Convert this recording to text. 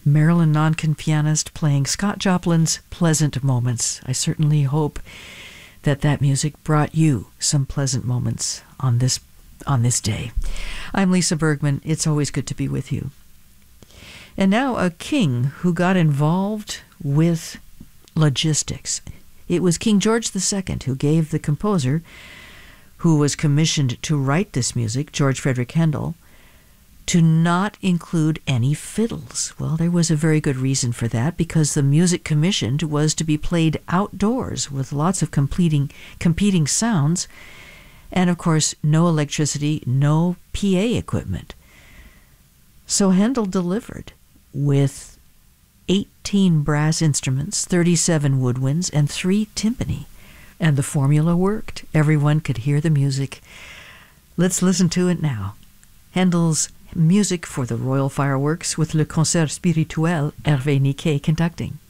Marilyn Nonkin pianist playing Scott Joplin's Pleasant Moments. I certainly hope that music brought you some pleasant moments on this day. I'm Lisa Bergman. It's always good to be with you. And now a king who got involved with logistics. It was King George II who gave the composer who was commissioned to write this music, George Frederick Handel, to not include any fiddles. Well, there was a very good reason for that, because the music commissioned was to be played outdoors with lots of competing sounds, and of course, no electricity, no PA equipment. So Handel delivered with 18 brass instruments, 37 woodwinds, and 3 timpani. And the formula worked. Everyone could hear the music. Let's listen to it now. Handel's music for the Royal Fireworks with Le Concert Spirituel, Hervé Niquet conducting.